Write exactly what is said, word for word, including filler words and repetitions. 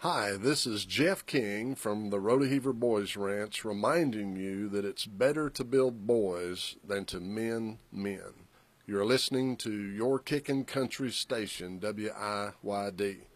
Hi, this is Jeff King from the Rodeheaver Boys Ranch reminding you that it's better to build boys than to mend men. You're listening to Your Kickin' Country Station, W I Y D.